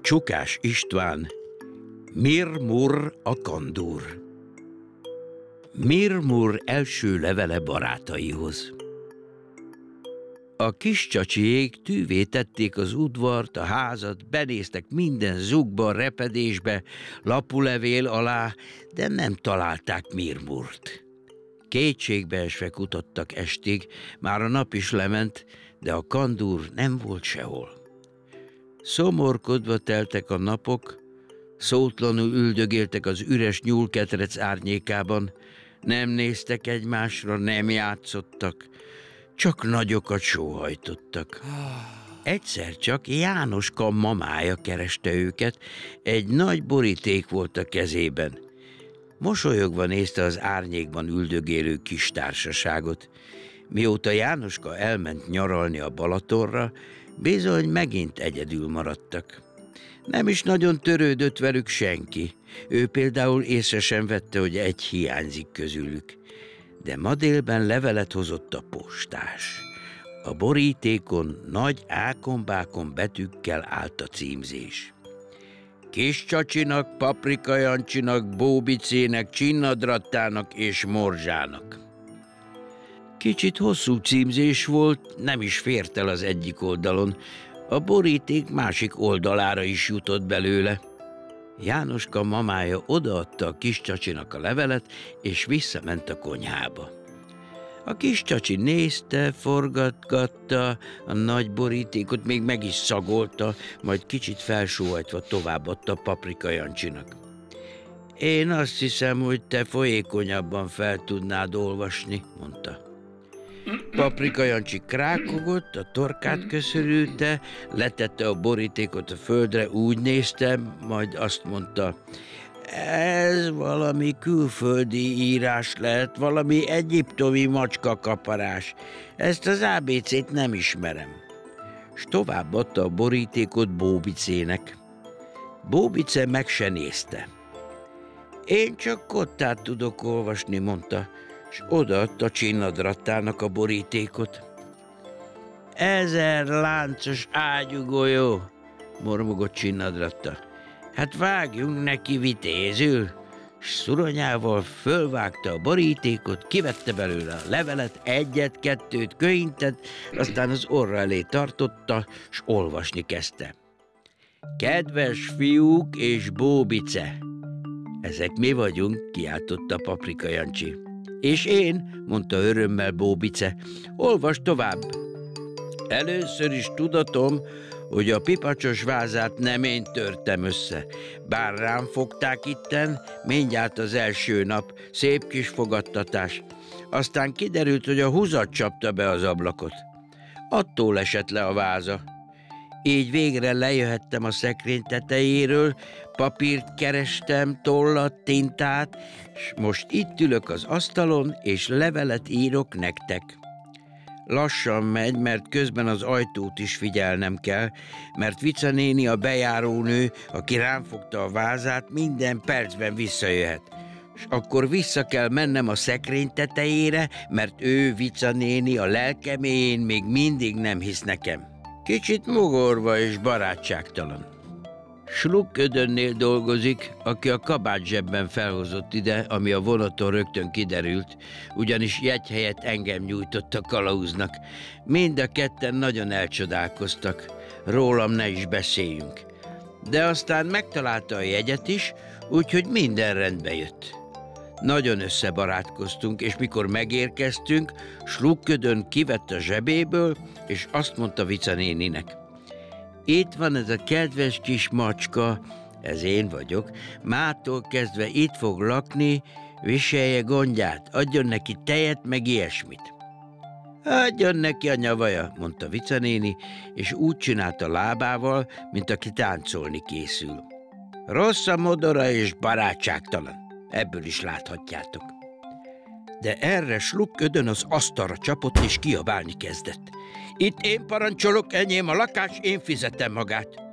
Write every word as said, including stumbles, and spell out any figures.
Csukás István, Mir-Mur a kandúr. Mir-Mur első levele barátaihoz. A kis csacsiék tűvé tették az udvart, a házat, benéztek minden zugba, repedésbe, lapulevél alá, de nem találták Mir-Murt. Kétségbeesve kutattak estig, már a nap is lement, de a kandúr nem volt sehol. Szomorkodva teltek a napok, szótlanul üldögéltek az üres nyúlketrec árnyékában, nem néztek egymásra, nem játszottak, csak nagyokat sóhajtottak. Egyszer csak Jánoska mamája kereste őket, egy nagy boríték volt a kezében. Mosolyogva nézte az árnyékban üldögélő kis társaságot. Mióta Jánoska elment nyaralni a Balatonra, bizony megint egyedül maradtak. Nem is nagyon törődött velük senki. Ő például észre sem vette, hogy egy hiányzik közülük. De ma délben levelet hozott a postás. A borítékon nagy ákombákon betűkkel állt a címzés. Kis Csacsinak, Paprika Jancsinak, Bóbicének, Csinnadrattának és Morzsának. Kicsit hosszú címzés volt, nem is fért el az egyik oldalon, a boríték másik oldalára is jutott belőle. Jánoska mamája odaadta a kis Csacsinak a levelet, és visszament a konyhába. A kis Csacsi nézte, forgatgatta a nagy borítékot, még meg is szagolta, majd kicsit felsóhajtva továbbadta a Paprika Jancsinak. Én azt hiszem, hogy te folyékonyabban fel tudnád olvasni, mondta. Paprika Jancsi krákogott, a torkát köszörülte, letette a borítékot a földre, úgy nézte, majd azt mondta, ez valami külföldi írás lehet, valami egyiptomi macskakaparás. Ezt az á bé cét nem ismerem. S továbbadta a borítékot Bóbicének. Bóbice meg se nézte. Én csak kottát tudok olvasni, mondta, s odaadta Csinnadrattának a borítékot. Ezer láncos ágyúgolyó, mormogott Csinnadratta. Hát vágjunk neki vitézül, s szuronyával fölvágta a borítékot, kivette belőle a levelet, egyet-kettőt köintett, aztán az orra elé tartotta, s olvasni kezdte. Kedves fiúk és Bóbice! Ezek mi vagyunk, kiáltotta Paprika Jancsi. És én, mondta örömmel Bóbice, olvasd tovább. Először is tudatom, hogy a pipacsos vázát nem én törtem össze. Bár rám fogták itten, mindjárt az első nap, szép kis fogadtatás. Aztán kiderült, hogy a húzat csapta be az ablakot. Attól esett le a váza. Így végre lejöhettem a szekrény tetejéről, papírt kerestem, tollat, tintát, s most itt ülök az asztalon, és levelet írok nektek. Lassan megy, mert közben az ajtót is figyelnem kell, mert Vica néni a bejárónő, aki rám fogta a vázát, minden percben visszajöhet. És akkor vissza kell mennem a szekrény tetejére, mert ő, Vica néni, a lelkeméjén még mindig nem hisz nekem. Kicsit mogorva és barátságtalan. Slukködönnél dolgozik, aki a kabátzsebben felhozott ide, ami a vonaton rögtön kiderült, ugyanis jegy helyett engem nyújtott a kalauznak. Mind a ketten nagyon elcsodálkoztak, rólam ne is beszéljünk. De aztán megtalálta a jegyet is, úgyhogy minden rendbe jött. Nagyon összebarátkoztunk, és mikor megérkeztünk, Slukködön kivett a zsebéből, és azt mondta Vica néninek. Itt van ez a kedves kis macska, ez én vagyok, mától kezdve itt fog lakni, viselje gondját, adjon neki tejet, meg ilyesmit. Adjon neki a nyavaja, mondta Vica néni, és úgy csinálta lábával, mint aki táncolni készül. Rossz a modora és barátságtalan, ebből is láthatjátok. De erre Slukködön az asztalra csapott és kiabálni kezdett. Itt én parancsolok, enyém a lakás, én fizetem magát.